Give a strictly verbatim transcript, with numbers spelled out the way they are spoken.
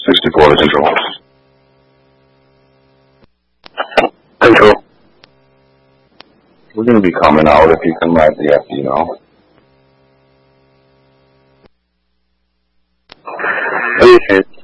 sixty-four to control. Control. We're going to be coming out if you can let the F D know. Appreciate it.